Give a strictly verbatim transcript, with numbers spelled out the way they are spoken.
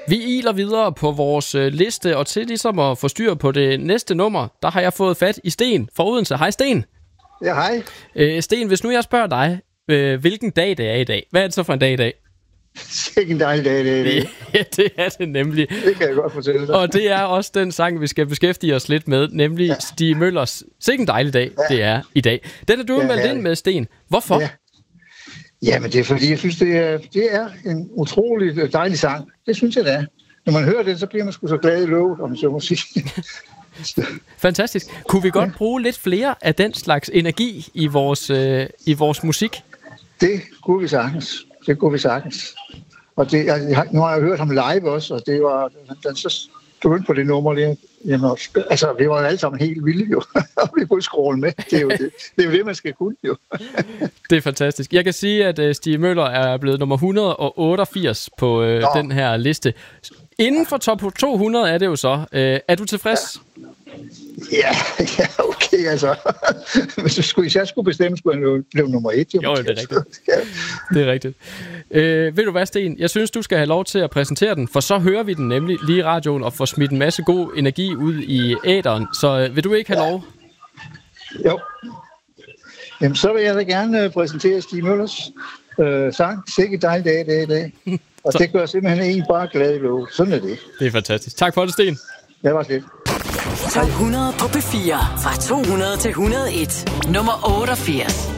Vi iler videre på vores øh, liste, og til ligesom at få styr på det næste nummer, der har jeg fået fat i Sten fra Odense. Hej Sten. Ja, hej. Øh, Sten, hvis nu jeg spørger dig, øh, hvilken dag det er i dag, hvad er det så for en dag i dag? Sikke en dejlig dag, det er det. Ja, det er det nemlig. Det kan jeg godt fortælle dig. Og det er også den sang, vi skal beskæftige os lidt med, nemlig ja. Stig Møllers Sikke en dejlig dag, ja. Det er i dag. Den er du ja, meldt ind med, Sten. Hvorfor? Ja. Jamen, det er fordi, jeg synes, det er, det er en utrolig dejlig sang. Det synes jeg, det er. Når man hører det, så bliver man sgu så glad i låget, om så må sige. Fantastisk. Kunne vi godt bruge lidt flere af den slags energi i vores, øh, i vores musik? Det kunne vi sagtens. Det kunne vi sagtens. Og det, jeg, nu har jeg hørt ham live også, og det var, den så begyndte på det nummer lige. Jamen, altså, vi var jo alle sammen helt vilde, jo. Og vi kunne skråle med. Det er jo det, det, er jo det man skal kunne, jo. Det er fantastisk. Jeg kan sige, at uh, Stig Møller er blevet nummer et hundrede og otteogfirs på uh, den her liste. Inden for top to hundrede er det jo så. Uh, er du tilfreds? Ja, ja, okay, altså. Hvis jeg skulle, hvis jeg skulle bestemme, skulle jeg blive nummer et. Jo, jo det er rigtigt. Det er rigtigt. Øh, ved du hvad, Sten? Jeg synes, du skal have lov til at præsentere den, for så hører vi den nemlig lige i radioen og får smidt en masse god energi ud i æteren. Så øh, vil du ikke have ja. lov? Jo. Jamen, så vil jeg da gerne præsentere Stig Møllers øh, sang. Sikke dejlig dag, det er det. Og så. Det gør simpelthen en bare glad i lov. Sådan er det. Det er fantastisk. Tak for det, Sten. Det var slet. top hundrede på P fire. Fra to hundrede til et hundrede og en. Nummer otteogfirs.